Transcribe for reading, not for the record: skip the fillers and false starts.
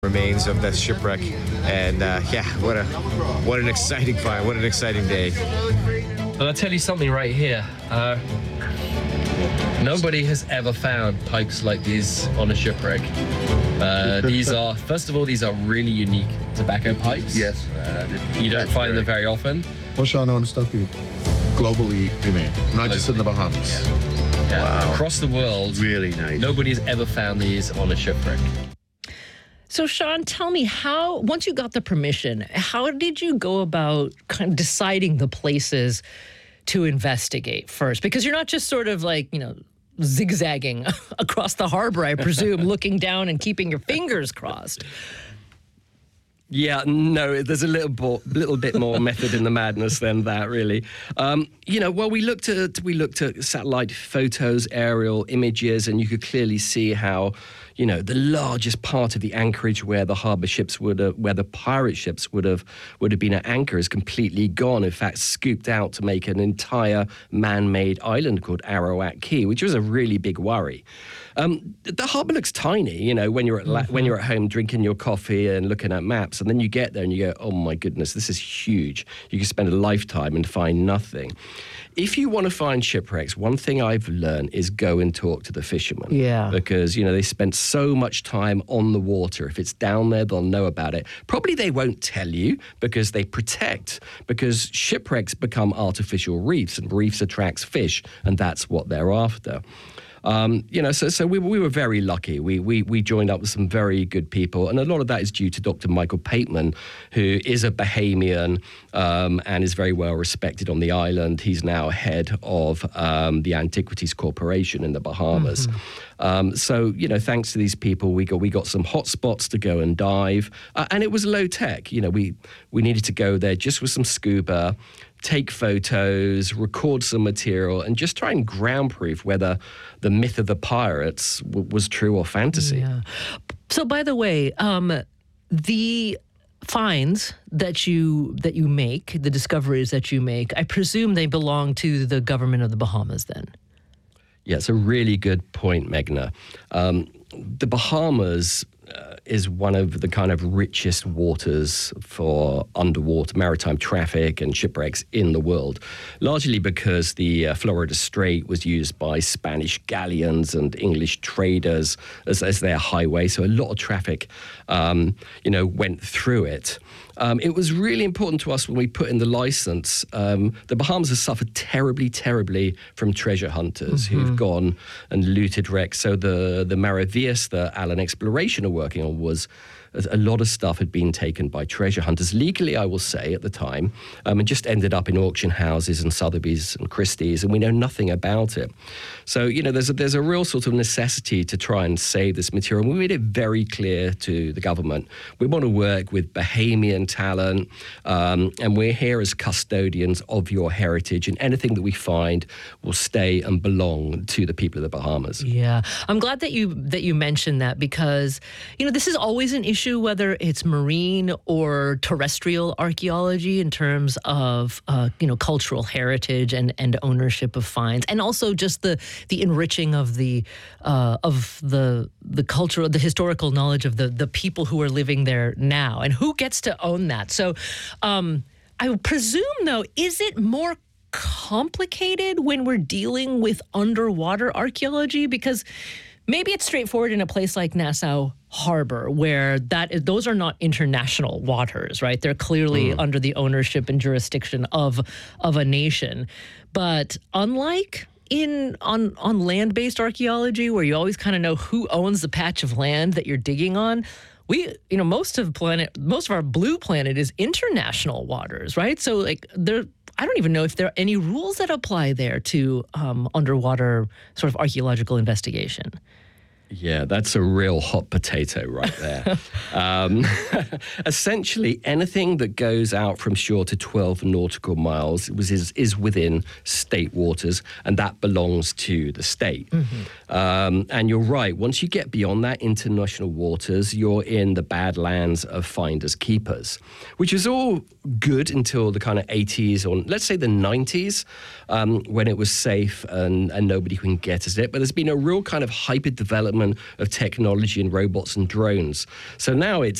remains of that shipwreck. And yeah, what an exciting find. What an exciting day. Well, I'll tell you something right here. Nobody has ever found pipes like these on a shipwreck. These are, first of all, these are really unique tobacco pipes. Yes. You don't find them very often. Well, Sean, on stuff you globally, you mean, not just in the Bahamas. Yeah. Wow. Across the world, Really nice. nobody's ever found these on a shipwreck. So, Sean, tell me once you got the permission, how did you go about kind of deciding the places to investigate first? Because you're not just sort of like, zigzagging across the harbor, I presume, looking down and keeping your fingers crossed. Yeah, no, there's a little bit more method in the madness than that, really. Well, we looked at satellite photos, aerial images, and you could clearly see how, the largest part of the anchorage where the harbor ships where the pirate ships would have been at anchor is completely gone. In fact, scooped out to make an entire man-made island called Arawak Key, which was a really big worry. The harbor looks tiny, when you're at home drinking your coffee and looking at maps, and then you get there and you go, oh my goodness, this is huge. You can spend a lifetime and find nothing. If you want to find shipwrecks, one thing I've learned is go and talk to the fishermen. Yeah. Because, they spend so much time on the water. If it's down there, they'll know about it. Probably they won't tell you because they protect, because shipwrecks become artificial reefs, and reefs attracts fish, and that's what they're after. So we were very lucky. We joined up with some very good people, and a lot of that is due to Dr. Michael Pateman, who is a Bahamian and is very well respected on the island. He's now head of the Antiquities Corporation in the Bahamas. Thanks to these people, we got some hot spots to go and dive, and it was low tech. We needed to go there just with some scuba, take photos, record some material, and just try and ground-proof whether the myth of the pirates was true or fantasy. Yeah. So, by the way, the finds that you make, the discoveries that you make, I presume they belong to the government of the Bahamas then? Yeah, it's a really good point, Meghna. The Bahamas is one of the kind of richest waters for underwater maritime traffic and shipwrecks in the world, largely because the Florida Strait was used by Spanish galleons and English traders as their highway. So a lot of traffic, went through it. It was really important to us when we put in the license. The Bahamas has suffered terribly, terribly from treasure hunters who've gone and looted wrecks. So the Maravillas that Alan Exploration are working on was a lot of stuff had been taken by treasure hunters, legally, I will say, at the time, and just ended up in auction houses and Sotheby's and Christie's, and we know nothing about it. So, there's a real sort of necessity to try and save this material. And we made it very clear to the government. We want to work with Bahamian talent, and we're here as custodians of your heritage, and anything that we find will stay and belong to the people of the Bahamas. Yeah. I'm glad that you mentioned that, because, this is always an issue, whether it's marine or terrestrial archaeology, in terms of cultural heritage and ownership of finds, and also just the enriching of the cultural, the historical knowledge of the people who are living there now, and who gets to own that. So I presume, though, is it more complicated when we're dealing with underwater archaeology? Because maybe it's straightforward in a place like Nassau Harbor, where those are not international waters, right? They're clearly under the ownership and jurisdiction of a nation. But unlike on land-based archaeology, where you always kind of know who owns the patch of land that you're digging on, most of our blue planet is international waters, right? So I don't even know if there are any rules that apply there to underwater sort of archaeological investigation. Yeah, that's a real hot potato right there. Essentially, anything that goes out from shore to 12 nautical miles is within state waters, and that belongs to the state. And you're right, once you get beyond that, international waters, you're in the badlands of finders keepers, which is all good until the kind of 80s, or let's say the 90s, when it was safe and nobody can get at it. But there's been a real kind of hyper development development of technology and robots and drones. So now it's